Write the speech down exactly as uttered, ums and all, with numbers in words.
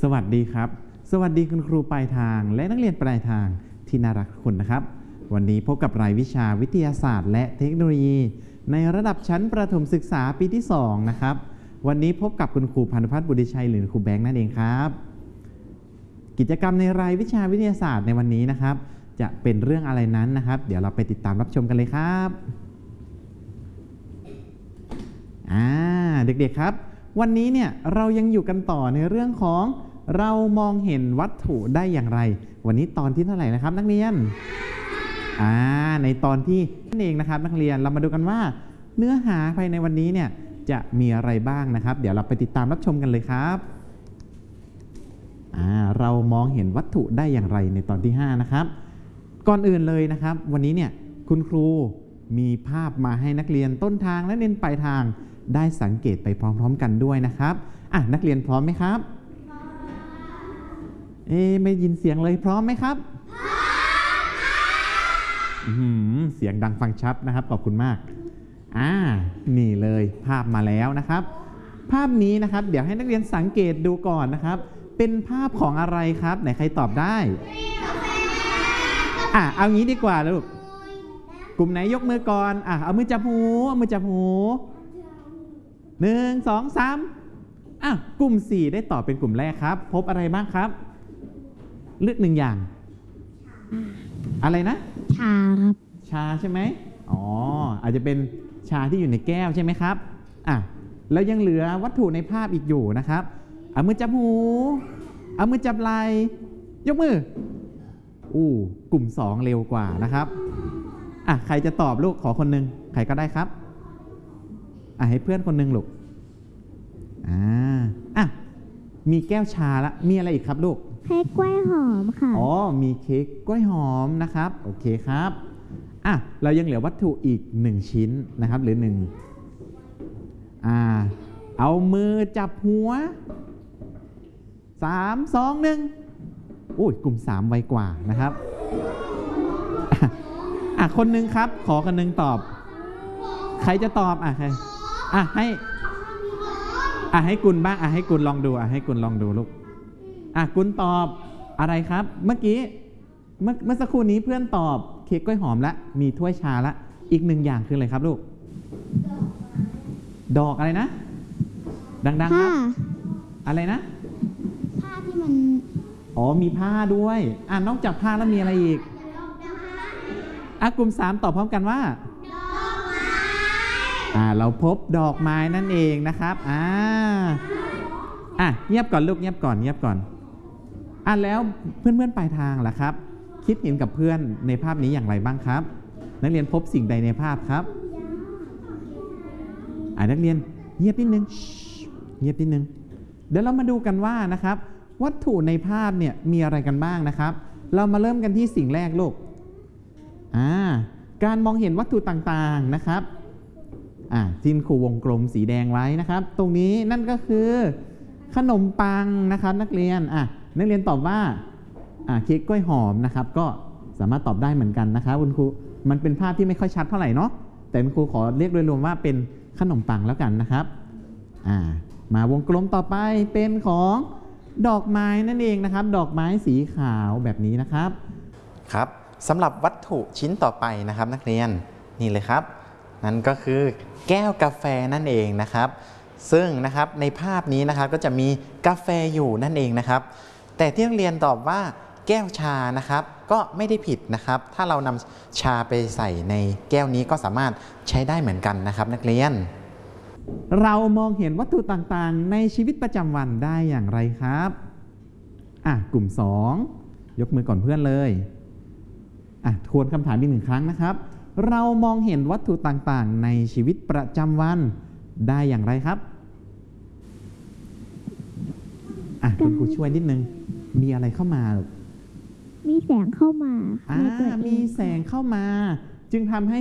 สวัสดีครับสวัสดีคุณครูปลายทางและนักเรียนปลายทางที่น่ารักทุกคนนะครับวันนี้พบกับรายวิชาวิทยาศาสตร์และเทคโนโลยีในระดับชั้นประถมศึกษาปีที่สองนะครับวันนี้พบกับคุณครูพานุพัฒน์บุริชัยหรือครูแบงค์นั่นเองครับกิจกรรมในรายวิชาวิทยาศาสตร์ในวันนี้นะครับจะเป็นเรื่องอะไรนั้นนะครับเดี๋ยวเราไปติดตามรับชมกันเลยครับอ่าเด็กๆครับวันนี้เนี่ยเรายังอยู่กันต่อในเรื่องของเรามองเห็นวัตถุได้อย่างไรวันนี้ตอนที่เท่าไหร่นะครับนักเรียนอ่าในตอนที่นั่นเองนะครับนักเรียนเรามาดูกันว่าเนื้อหาภายในวันนี้เนี่ยจะมีอะไรบ้างนะครับเดี๋ยวเราไปติดตามรับชมกันเลยครับอ่าเรามองเห็นวัตถุได้อย่างไรในตอนที่ห้านะครับก่อนอื่นเลยนะครับวันนี้เนี่ยคุณครูมีภาพมาให้นักเรียนต้นทางและเน้นปลายทางได้สังเกตไปพร้อมๆกันด้วยนะครับอ่ะนักเรียนพร้อมไหมครับเอ๊ไม่ยินเสียงเลยพร้อมไหมครับอืมเสียงดังฟังชัดนะครับขอบคุณมากอ่านี่เลยภาพมาแล้วนะครับภาพนี้นะครับเดี๋ยวให้นักเรียนสังเกตดูก่อนนะครับเป็นภาพของอะไรครับไหนใครตอบได้อ่ะเอางี้ดีกว่าลูกกลุ่มไหนยกมือก่อนอ่ะเอามือจับหูเอามือจับหูหนึ่งสองสามอ่ะกลุ่มสี่ได้ตอบเป็นกลุ่มแรกครับพบอะไรบ้างครับเลือกหนึ่งอย่างอะไรนะชาครับชาใช่ไหมอ๋ออาจจะเป็นชาที่อยู่ในแก้วใช่ไหมครับอ่ะแล้วยังเหลือวัตถุในภาพอีกอยู่นะครับเอามือจับหูเอามือจับไหล่ยกมืออู้กลุ่มสองเร็วกว่านะครับอ่ะใครจะตอบลูกขอคนหนึ่งใครก็ได้ครับอ่ะให้เพื่อนคนหนึ่งลูกอ่าอ่ะมีแก้วชาละมีอะไรอีกครับลูกเค้กกล้วยหอมค่ะอ๋อมีเค้กกล้วยหอมนะครับโอเคครับอ่ะเรายังเหลือวัตถุอีกหนึ่งชิ้นนะครับหรือหนึ่งอ่าเอามือจับหัวสามสองหนึ่งอุ้ยกลุ่มสามไวกว่านะครับอ่ะคนหนึ่งครับขอคนหนึ่งตอบใครจะตอบอ่ะใครอ่ะให้อ่ะให้กุลบ้างอ่ะให้กุลลองดูอ่ะให้กุลลองดูลูกอ่ะกุลตอบอะไรครับเมื่อกี้เมื่อเมื่อสักครู่นี้เพื่อนตอบเค้กกล้วยหอมละมีถ้วยชาละอีกหนึ่งอย่างคืออะไรครับลูกดอกอะไรนะดังๆครับอะไรนะผ้าที่มันอ๋อมีผ้าด้วยอ่ะนอกจากผ้าแล้วมีอะไรอีกอ่ะกลุ่มสามตอบพร้อมกันว่าอ่าเราพบดอกไม้นั่นเองนะครับอ่าอ่ะเงียบก่อนลูกเงียบก่อนเงียบก่อนอ่ะแล้วเพื่อนเพื่อนปลายทางล่ะครับคิดเห็นกับเพื่อนในภาพนี้อย่างไรบ้างครับนักเรียนพบสิ่งใดในภาพครับอ่านักเรียนเงียบนิดนึงเงียบนิดนึงเดี๋ยวเรามาดูกันว่านะครับวัตถุในภาพเนี่ยมีอะไรกันบ้างนะครับเรามาเริ่มกันที่สิ่งแรกลูกอ่าการมองเห็นวัตถุต่างๆนะครับอ่าที่ครูวงกลมสีแดงไว้นะครับตรงนี้นั่นก็คือขนมปังนะครับนักเรียนอ่ะนักเรียนตอบว่าอ่าเค้กกล้วยหอมนะครับก็สามารถตอบได้เหมือนกันนะครับคุณครูมันเป็นภาพที่ไม่ค่อยชัดเท่าไหร่เนาะแต่คุณครูขอเรียกโดยรวมว่าเป็นขนมปังแล้วกันนะครับอ่ามาวงกลมต่อไปเป็นของดอกไม้นั่นเองนะครับดอกไม้สีขาวแบบนี้นะครับครับสำหรับวัตถุชิ้นต่อไปนะครับนักเรียนนี่เลยครับนั่นก็คือแก้วกาแฟนั่นเองนะครับซึ่งนะครับในภาพนี้นะครับก็จะมีกาแฟอยู่นั่นเองนะครับแต่ที่นักเรียนตอบว่าแก้วชานะครับก็ไม่ได้ผิดนะครับถ้าเรานำชาไปใส่ในแก้วนี้ก็สามารถใช้ได้เหมือนกันนะครับนักเรียนเรามองเห็นวัตถุต่างๆในชีวิตประจำวันได้อย่างไรครับอ่ะกลุ่มสองยกมือก่อนเพื่อนเลยอ่ะทวนคำถามอีกหนึ่งครั้งนะครับเรามองเห็นวัตถุต่างๆในชีวิตประจำวันได้อย่างไรครับอ่ะคุณครูช่วยนิดนึงมีอะไรเข้ามามีแสงเข้ามาอ่ามีแสงเข้ามาจึงทำให้